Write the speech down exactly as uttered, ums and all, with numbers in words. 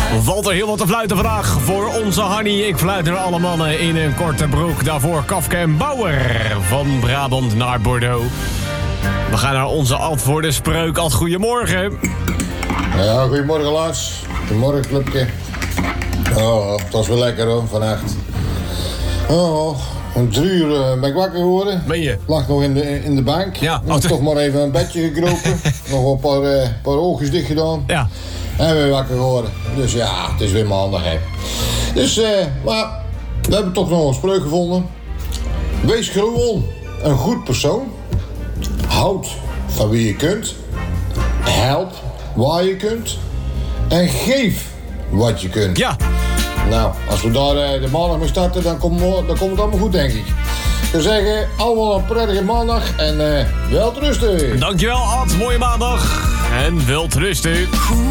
Valt er heel wat te fluiten vandaag voor onze Hanny. Ik fluit naar alle mannen in een korte broek. Daarvoor Kafka en Bauer van Brabant naar Bordeaux. We gaan naar onze Ad voor de spreuk. Ad, goedemorgen. Ja, goedemorgen Lars. Goedemorgen clubje. Oh, het was wel lekker hoor, vannacht. Oh, om drie uur uh, ben ik wakker geworden. Ben je? Lag nog in de, in de bank. Ja. Nog toch maar even een bedje gekropen. Nog een paar, uh, paar oogjes dicht gedaan. Ja. En weer wakker geworden. Dus ja, het is weer maandag hè. Dus, eh, uh, maar we hebben toch nog een spreuk gevonden. Wees gewoon een goed persoon. Houd van wie je kunt. Help waar je kunt. En geef wat je kunt. Ja. Nou, als we daar uh, de maandag mee starten, dan komt, dan komt het allemaal goed, denk ik. Ik zou zeggen, allemaal een prettige maandag en uh, wel rusten. Dankjewel, Ad. Mooie maandag. En wel rusten.